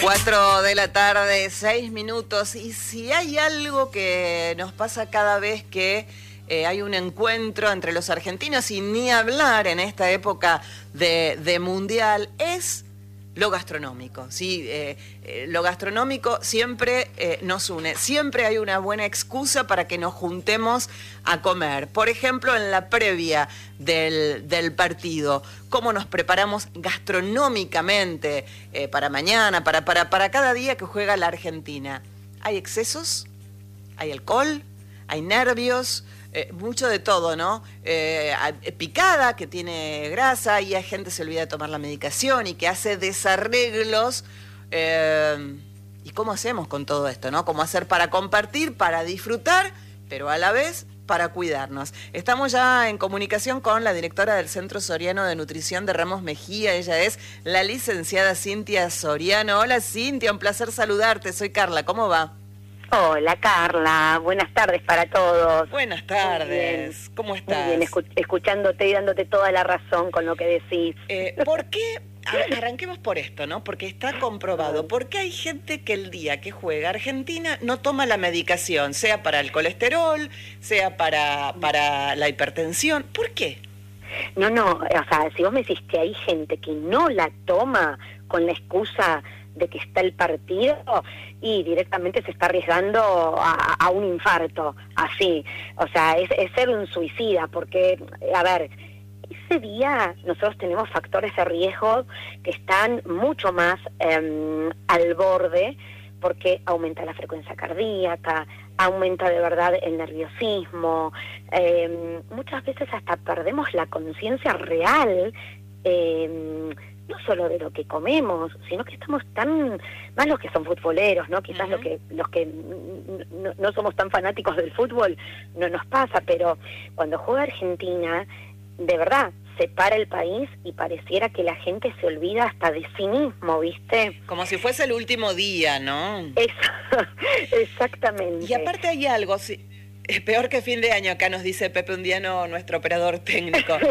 4 de la tarde, 6 minutos. Y si hay algo que nos pasa cada vez que hay un encuentro entre los argentinos, y ni hablar en esta época de mundial, es lo gastronómico. ¿Sí? Lo gastronómico siempre nos une. Siempre hay una buena excusa para que nos juntemos a comer. Por ejemplo, en la previa del partido, cómo nos preparamos gastronómicamente para mañana, para cada día que juega la Argentina. ¿Hay excesos? ¿Hay alcohol? ¿Hay nervios? Mucho de todo, ¿no? Picada, que tiene grasa, y hay gente que se olvida de tomar la medicación y que hace desarreglos. ¿Y cómo hacemos con todo esto, no? ¿Cómo hacer para compartir, para disfrutar, pero a la vez para cuidarnos? Estamos ya en comunicación con la directora del Centro Soriano de Nutrición de Ramos Mejía. Ella es la licenciada Cintia Soriano. Hola, Cintia, un placer saludarte. Soy Carla, ¿cómo va? Hola, Carla. Buenas tardes para todos. Buenas tardes. ¿Cómo estás? Muy bien, escuchándote y dándote toda la razón con lo que decís. ¿Por qué? Arranquemos por esto, ¿no? Porque está comprobado. ¿Por qué hay gente que el día que juega Argentina no toma la medicación? Sea para el colesterol, sea para la hipertensión. ¿Por qué? No, o sea, si vos me decís que hay gente que no la toma con la excusa de que está el partido, y directamente se está arriesgando a un infarto, así. O sea, es ser un suicida, porque, a ver, ese día nosotros tenemos factores de riesgo que están mucho más al borde, porque aumenta la frecuencia cardíaca, aumenta de verdad el nerviosismo, muchas veces hasta perdemos la conciencia real, no solo de lo que comemos, sino que estamos más los que son futboleros, ¿no? Quizás los que no somos tan fanáticos del fútbol no nos pasa, pero cuando juega Argentina, de verdad, se para el país y pareciera que la gente se olvida hasta de sí mismo, ¿viste? Como si fuese el último día, ¿no? Exactamente. Y aparte hay algo, es peor que fin de año, acá nos dice Pepe Undiano, nuestro operador técnico.